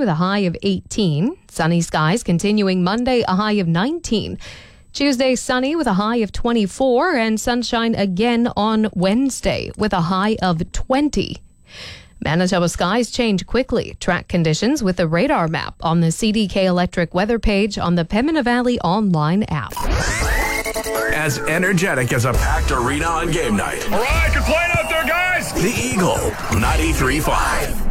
with a high of 18. Sunny skies continuing Monday, a high of 19. Tuesday, sunny with a high of 24, and sunshine again on Wednesday with a high of 20. Manitoba skies change quickly. Track conditions with the radar map on the CDK Electric weather page on the Pembina Valley online app. As energetic as a packed arena on game night. All right, good playing out there, guys. The Eagle 93.5.